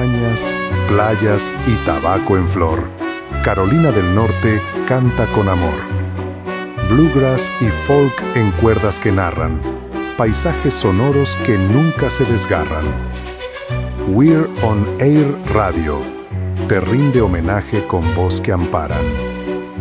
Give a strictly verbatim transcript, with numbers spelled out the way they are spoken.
montañas, playas y tabaco en flor, Carolina del Norte canta con amor. Bluegrass y folk en cuerdas que narran, paisajes sonoros que nunca se desgarran. We're on Air Radio te rinde homenaje con voz que amparan.